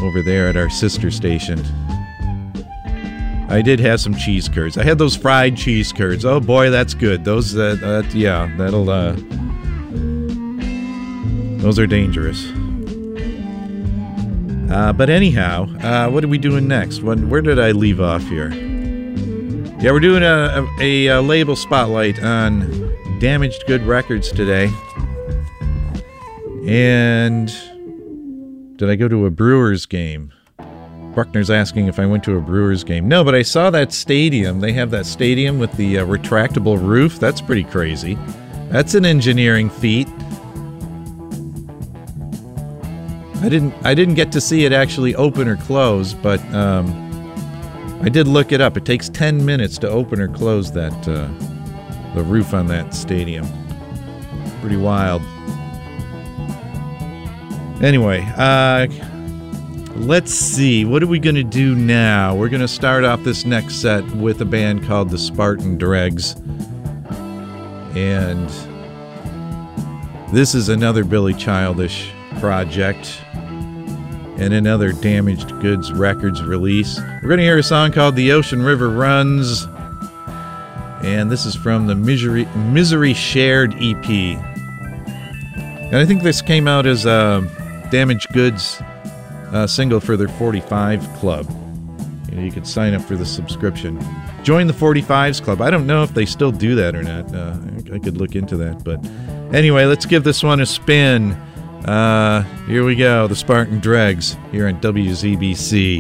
over there at our sister station. I did have some cheese curds. I had those fried cheese curds. Oh boy, that's good. Those, yeah, that'll, those are dangerous. But anyhow, what are we doing next? Where did I leave off here? Yeah, we're doing a label spotlight on Damaged Good Records today. And did I go to a Brewers game? Bruckner's asking if I went to a Brewers game. No, but I saw that stadium. They have that stadium with the retractable roof. That's pretty crazy. That's an engineering feat. I didn't get to see it actually open or close, but I did look it up. It takes 10 minutes to open or close that the roof on that stadium. Pretty wild. Anyway, let's see. What are we going to do now? We're going to start off this next set with a band called the Spartan Dregs. And this is another Billy Childish project and another Damaged Goods Records release. We're going to hear a song called The Ocean River Runs. And this is from the Misery Shared EP. And I think this came out as a Damaged Goods single for their 45 Club. You could sign up for the subscription. Join the 45s Club. I don't know if they still do that or not. I could look into that. But anyway, let's give this one a spin. Here we go. The Spartan Dregs here on WZBC.